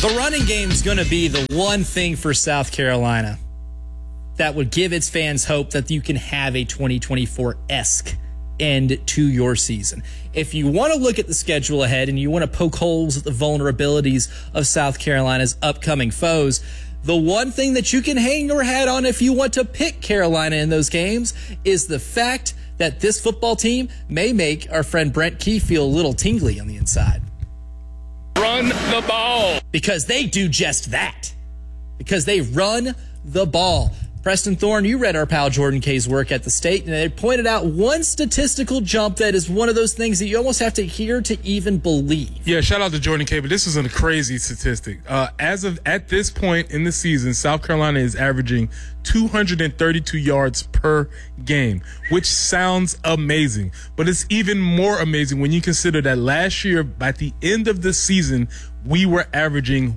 The running game is going to be the one thing for South Carolina that would give its fans hope that you can have a 2024-esque end to your season. If you want to look at the schedule ahead and you want to poke holes at the vulnerabilities of South Carolina's upcoming foes, the one thing that you can hang your hat on if you want to pick Carolina in those games is the fact that this football team may make our friend Brent Key feel a little tingly on the inside. Run the ball. Because they do just that. Because they run the ball. Preston Thorne, you read our pal Jordan Kay's work at the State, and they pointed out one statistical jump that is one of those things that you almost have to hear to even believe. Yeah, shout out to Jordan Kay, but this is a crazy statistic. At this point in the season, South Carolina is averaging 232 yards per game, which sounds amazing. But it's even more amazing when you consider that last year, at the end of the season, we were averaging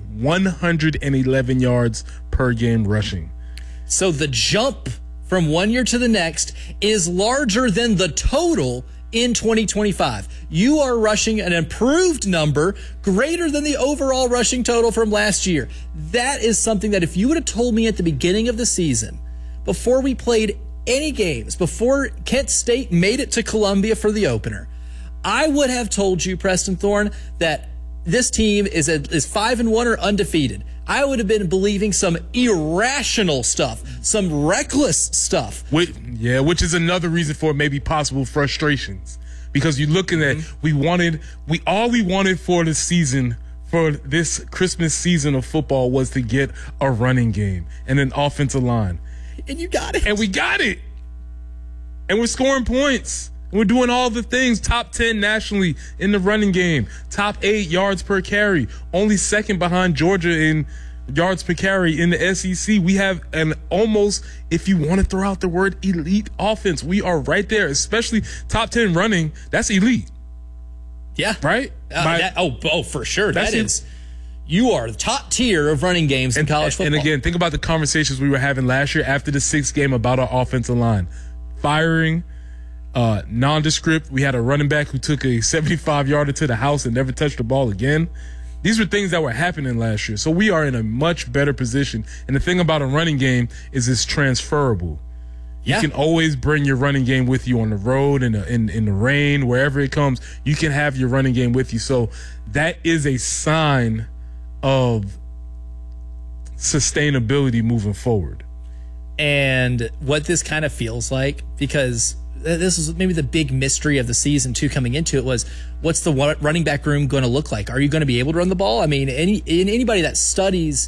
111 yards per game rushing. So the jump from one year to the next is larger than the total in 2025. You are rushing an improved number greater than the overall rushing total from last year. That is something that if you would have told me at the beginning of the season, before we played any games, before Kent State made it to Columbia for the opener, I would have told you, Preston Thorne, that this team is 5-1 or undefeated. I would have been believing some irrational stuff, some reckless stuff. Which is another reason for maybe possible frustrations. Because you're looking at, all we wanted for the season, for this Christmas season of football, was to get a running game and an offensive line. And you got it. And we got it. And we're scoring points. We're doing all the things. Top 10 nationally in the running game. Top 8 yards per carry. Only second behind Georgia in yards per carry in the SEC. We have an almost, if you want to throw out the word, elite offense. We are right there, especially top 10 running. That's elite. Yeah. Right? For sure. You are the top tier of running games in college football. And again, think about the conversations we were having last year after the 6th game about our offensive line. Firing, nondescript. We had a running back who took a 75-yarder to the house and never touched the ball again. These were things that were happening last year. So we are in a much better position. And the thing about a running game is it's transferable. Yeah. You can always bring your running game with you on the road, in the rain, wherever it comes. You can have your running game with you. So that is a sign of sustainability moving forward. And what this kind of feels like, because this is maybe the big mystery of the season too coming into it, was what's the running back room going to look like? Are you going to be able to run the ball? I mean, anybody that studies,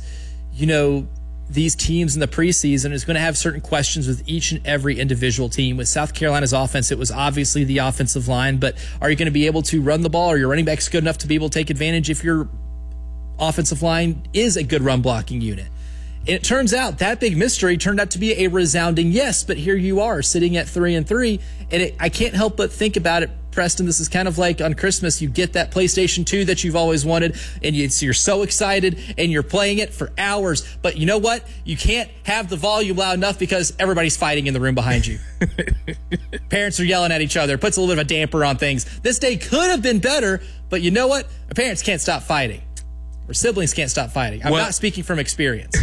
these teams in the preseason is going to have certain questions with each and every individual team. With South Carolina's offense, it was obviously the offensive line, but are you going to be able to run the ball? Are your running backs good enough to be able to take advantage if your offensive line is a good run blocking unit? And it turns out that big mystery turned out to be a resounding yes, but here you are sitting at 3-3, and I can't help but think about it, Preston. This is kind of like on Christmas, you get that PlayStation 2 that you've always wanted, and you're so excited, and you're playing it for hours, but you know what? You can't have the volume loud enough because everybody's fighting in the room behind you. Parents are yelling at each other. It puts a little bit of a damper on things. This day could have been better, but you know what? Our parents can't stop fighting. Or siblings can't stop fighting. I'm not speaking from experience.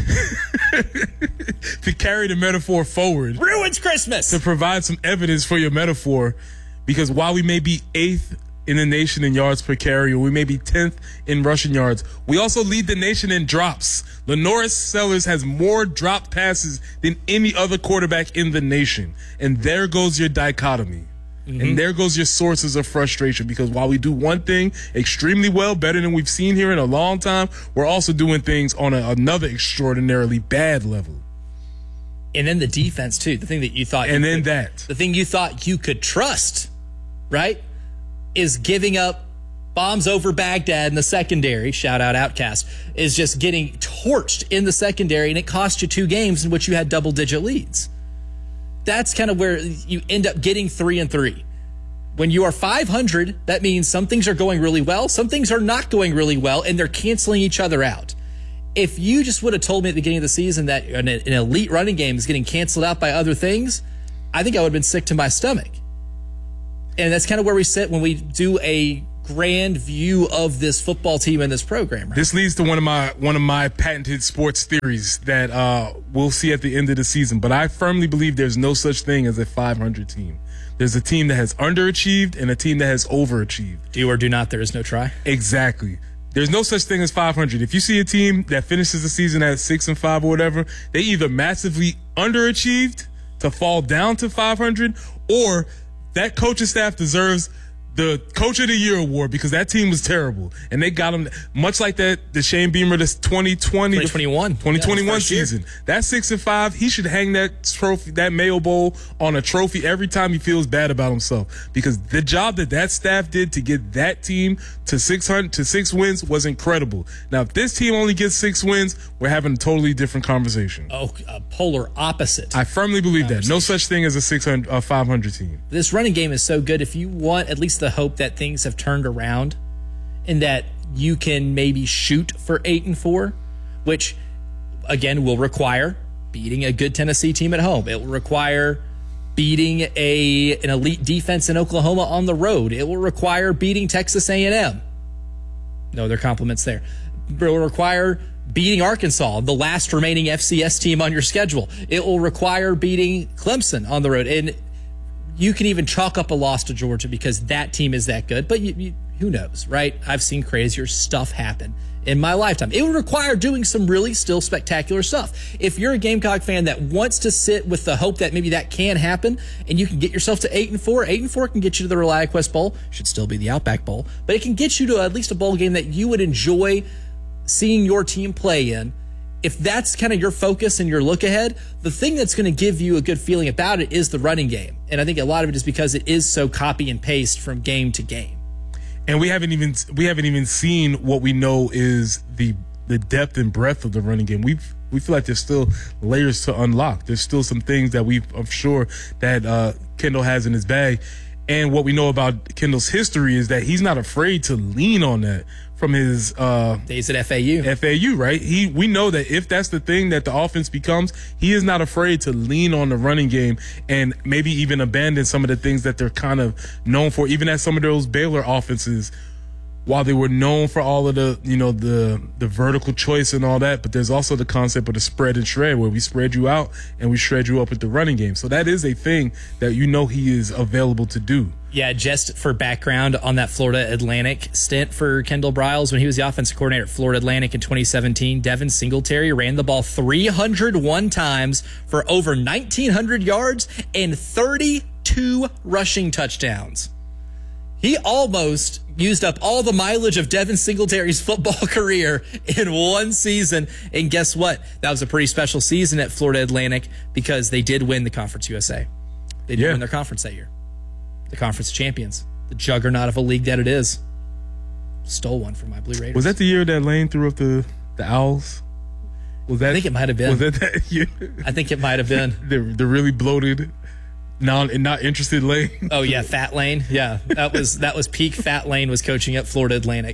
To carry the metaphor forward ruins Christmas. To provide some evidence for your metaphor, because while we may be 8th in the nation in yards per carry, or we may be 10th in rushing yards, we also lead the nation in drops. Lenoris Sellers has more drop passes than any other quarterback in the nation. And there goes your dichotomy. Mm-hmm. And there goes your sources of frustration, because while we do one thing extremely well, better than we've seen here in a long time, we're also doing things on another extraordinarily bad level. And then the defense too, the thing that you thought, the thing you thought you could trust, right, is giving up bombs over Baghdad in the secondary. Shout out Outcast, is just getting torched in the secondary, and it cost you 2 games in which you had double-digit leads. That's kind of where you end up getting 3-3. When you are 500, that means some things are going really well, some things are not going really well, and they're canceling each other out. If you just would have told me at the beginning of the season that an elite running game is getting canceled out by other things, I think I would have been sick to my stomach. And that's kind of where we sit when we do a grand view of this football team and this program. Right? This leads to one of my patented sports theories that we'll see at the end of the season. But I firmly believe there's no such thing as a 500 team. There's a team that has underachieved and a team that has overachieved. Do or do not, there is no try. Exactly. There's no such thing as 500. If you see a team that finishes the season at 6-5 or whatever, they either massively underachieved to fall down to 500, or that coaching staff deserves the Coach of the Year award because that team was terrible. And they got him, much like the Shane Beamer, this 2021 season. That 6-5, he should hang that trophy, that Mayo Bowl, on a trophy every time he feels bad about himself. Because the job that staff did to get that team to 6 wins was incredible. Now, if this team only gets 6 wins, we're having a totally different conversation. Oh, a polar opposite. I firmly believe that. No such thing as a 500 team. This running game is so good. If you want at least the hope that things have turned around and that you can maybe shoot for 8-4, which again will require beating a good Tennessee team at home. It will require beating an elite defense in Oklahoma on the road. It will require beating Texas A&M. No other compliments there. It will require beating Arkansas, the last remaining FCS team on your schedule. It will require beating Clemson on the road. And you can even chalk up a loss to Georgia because that team is that good. But who knows, right? I've seen crazier stuff happen in my lifetime. It would require doing some really still spectacular stuff. If you're a Gamecock fan that wants to sit with the hope that maybe that can happen and you can get yourself to 8-4, 8-4 can get you to the ReliaQuest Bowl. Should still be the Outback Bowl. But it can get you to at least a bowl game that you would enjoy seeing your team play in. If that's kind of your focus and your look ahead, the thing that's going to give you a good feeling about it is the running game. And I think a lot of it is because it is so copy and paste from game to game. And we haven't even seen what we know is the depth and breadth of the running game. We feel like there's still layers to unlock. There's still some things that I'm sure that Kendall has in his bag. And what we know about Kendall's history is that he's not afraid to lean on that from his days at FAU. FAU, right? We know that if that's the thing that the offense becomes, he is not afraid to lean on the running game and maybe even abandon some of the things that they're kind of known for, even as some of those Baylor offenses, while they were known for all of the vertical choice and all that, but there's also the concept of the spread and shred, where we spread you out and we shred you up with the running game. So that is a thing that he is available to do. Yeah, just for background on that Florida Atlantic stint for Kendall Briles, when he was the offensive coordinator at Florida Atlantic in 2017, Devin Singletary ran the ball 301 times for over 1,900 yards and 32 rushing touchdowns. He almost used up all the mileage of Devin Singletary's football career in one season. And guess what? That was a pretty special season at Florida Atlantic because they did win the Conference USA. They did win their conference that year. The Conference Champions. The juggernaut of a league that it is. Stole one from my Blue Raiders. Was that the year that Lane threw up the Owls? I think it might have been. Was that year? I think it might have been. the really bloated, not interested Lane. Oh yeah, Fat Lane. Yeah, that was peak Fat Lane was coaching at Florida Atlantic.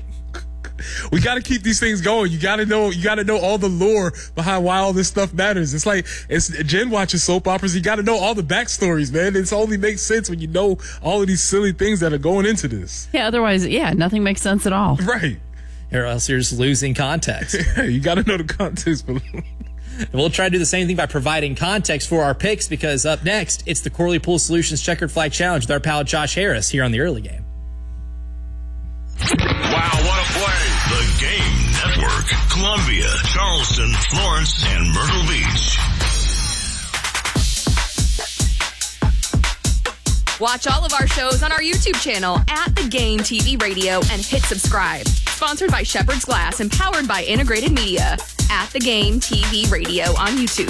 We got to keep these things going. You got to know all the lore behind why all this stuff matters. It's like Jen watches soap operas. You got to know all the backstories, man. It only makes sense when you know all of these silly things that are going into this. Yeah, otherwise, nothing makes sense at all. Right. Or else you're just losing context. You got to know the context. And we'll try to do the same thing by providing context for our picks, because up next, it's the Corley Pool Solutions Checkered Flag Challenge with our pal Josh Harris here on the early game. Wow, what a play. The Game Network. Columbia, Charleston, Florence, and Myrtle Beach. Watch all of our shows on our YouTube channel at The Game TV Radio and hit subscribe. Sponsored by Shepherd's Glass and powered by Integrated Media. At The Game TV Radio on YouTube.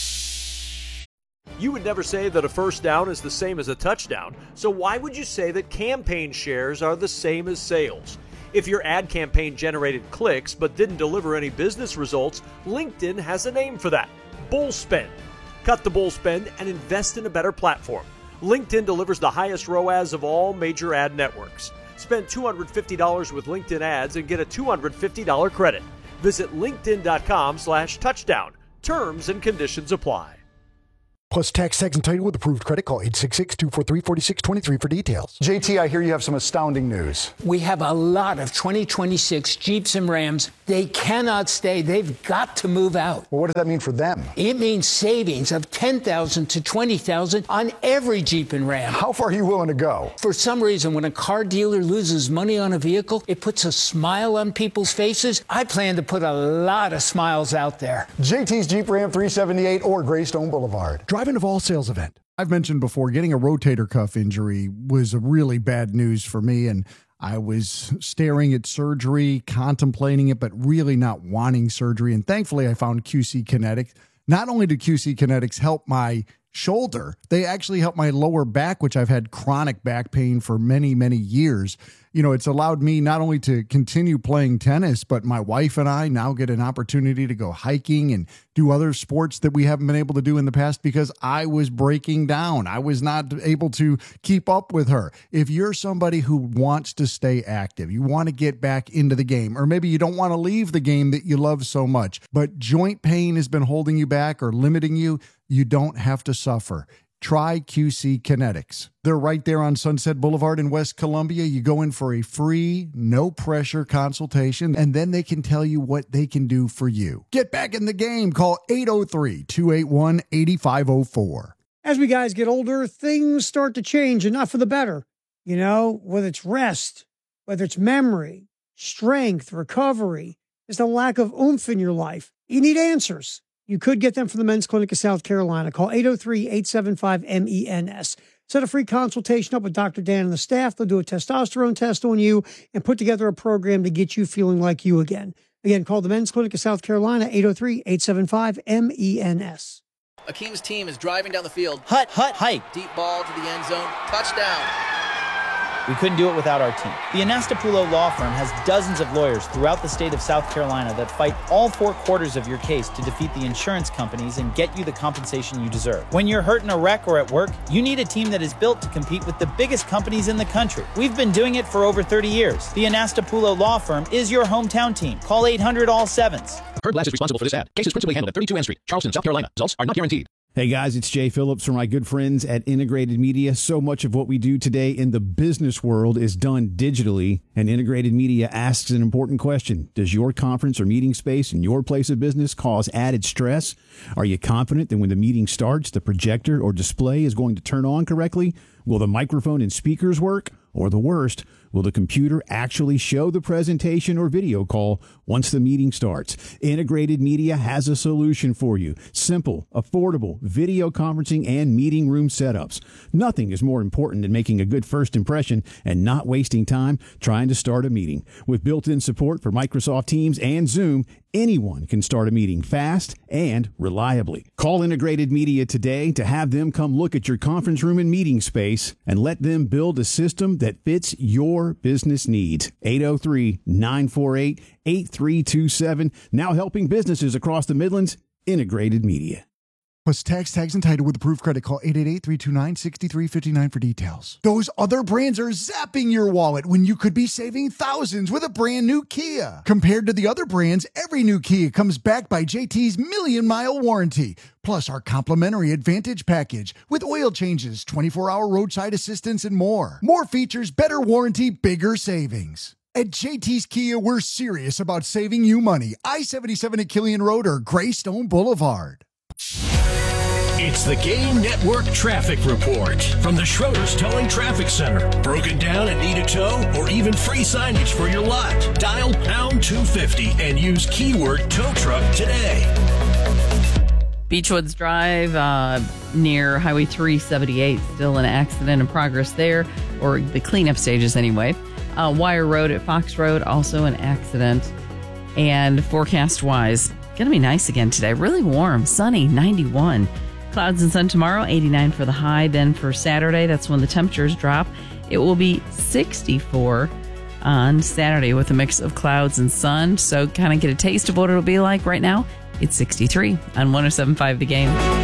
You would never say that a first down is the same as a touchdown, so why would you say that campaign shares are the same as sales? If your ad campaign generated clicks but didn't deliver any business results, LinkedIn has a name for that: bull spend. Cut the bull spend and invest in a better platform. LinkedIn delivers the highest ROAS of all major ad networks. Spend $250 with LinkedIn ads and get a $250 credit. Visit linkedin.com/touchdown. Terms and conditions apply. Plus tax, tags, and title with approved credit. Call 866-243-4623 for details. JT, I hear you have some astounding news. We have a lot of 2026 Jeeps and Rams. They cannot stay. They've got to move out. Well, what does that mean for them? It means savings of $10,000 to $20,000 on every Jeep and Ram. How far are you willing to go? For some reason, when a car dealer loses money on a vehicle, it puts a smile on people's faces. I plan to put a lot of smiles out there. JT's Jeep Ram 378 or Greystone Boulevard. Drive-in of all sales event. I've mentioned before, getting a rotator cuff injury was a really bad news for me, and I was staring at surgery, contemplating it, but really not wanting surgery. And thankfully, I found QC Kinetics. Not only did QC Kinetics help my shoulder, they actually helped my lower back, which I've had chronic back pain for many, many years. You know, it's allowed me not only to continue playing tennis, but my wife and I now get an opportunity to go hiking and do other sports that we haven't been able to do in the past because I was breaking down. I was not able to keep up with her. If you're somebody who wants to stay active, you want to get back into the game, or maybe you don't want to leave the game that you love so much, but joint pain has been holding you back or limiting you, you don't have to suffer. Try QC Kinetics. They're right there on Sunset Boulevard in West Columbia. You go in for a free, no-pressure consultation, and then they can tell you what they can do for you. Get back in the game. Call 803-281-8504. As we guys get older, things start to change, and not for the better. You know, whether it's rest, whether it's memory, strength, recovery, there's a lack of oomph in your life. You need answers. You could get them from the Men's Clinic of South Carolina. Call 803-875-MENS. Set a free consultation up with Dr. Dan and the staff. They'll do a testosterone test on you and put together a program to get you feeling like you again. Again, call the Men's Clinic of South Carolina, 803-875-MENS. Akeem's team is driving down the field. Hut, hike. Deep ball to the end zone. Touchdown. We couldn't do it without our team. The Anastapulo Law Firm has dozens of lawyers throughout the state of South Carolina that fight all 4 quarters of your case to defeat the insurance companies and get you the compensation you deserve. When you're hurt in a wreck or at work, you need a team that is built to compete with the biggest companies in the country. We've been doing it for over 30 years. The Anastapulo Law Firm is your hometown team. Call 800-ALL-7s. Herb Glass is responsible for this ad. Case is principally handled at 32 N Street, Charleston, South Carolina. Results are not guaranteed. Hey guys, it's Jay Phillips from my good friends at Integrated Media. So much of what we do today in the business world is done digitally, and Integrated Media asks an important question. Does your conference or meeting space in your place of business cause added stress? Are you confident that when the meeting starts, the projector or display is going to turn on correctly? Will the microphone and speakers work? Or the worst, will the computer actually show the presentation or video call once the meeting starts? Integrated Media has a solution for you. Simple, affordable video conferencing and meeting room setups. Nothing is more important than making a good first impression and not wasting time trying to start a meeting. With built-in support for Microsoft Teams and Zoom, anyone can start a meeting fast and reliably. Call Integrated Media today to have them come look at your conference room and meeting space and let them build a system that fits your business needs. 803-948-8327. Now helping businesses across the Midlands. Integrated Media. Plus tax, tags, and title with approved credit. Call 888-329-6359 for details. Those other brands are zapping your wallet when you could be saving thousands with a brand new Kia. Compared to the other brands, every new Kia comes backed by JT's million-mile warranty. Plus our complimentary Advantage package with oil changes, 24-hour roadside assistance, and more. More features, better warranty, bigger savings. At JT's Kia, we're serious about saving you money. I-77 at Killian Road or Greystone Boulevard. It's the Game Network Traffic Report from the Schroeder's Towing Traffic Center. Broken down and need a tow or even free signage for your lot? Dial pound 250 and use keyword tow truck today. Beechwoods Drive near Highway 378, still an accident in progress there, or the cleanup stages anyway. Wire Road at Fox Road, also an accident. And forecast-wise, going to be nice again today. Really warm, sunny, 91. Clouds and sun tomorrow, 89 for the high. Then for Saturday, that's when the temperatures drop. It will be 64 on Saturday with a mix of clouds and sun. So kind of get a taste of what it'll be like right now. It's 63 on 107.5 The Game.